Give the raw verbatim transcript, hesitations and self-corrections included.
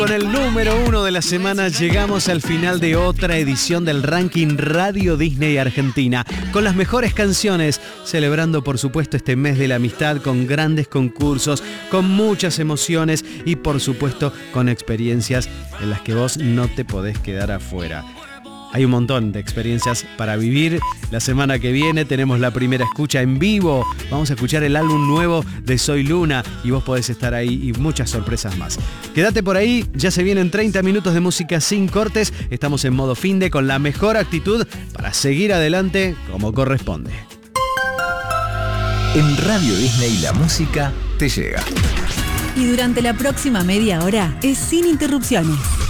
con el número uno de la semana llegamos al final de otra edición del ranking Radio Disney Argentina, con las mejores canciones, celebrando por supuesto este mes de la amistad con grandes concursos, con muchas emociones y por supuesto con experiencias en las que vos no te podés quedar afuera. Hay un montón de experiencias para vivir. La semana que viene tenemos la primera escucha en vivo. Vamos a escuchar el álbum nuevo de Soy Luna y vos podés estar ahí y muchas sorpresas más. Quédate por ahí, ya se vienen treinta minutos de música sin cortes. Estamos en modo finde con la mejor actitud para seguir adelante como corresponde. En Radio Disney la música te llega. Y durante la próxima media hora es sin interrupciones.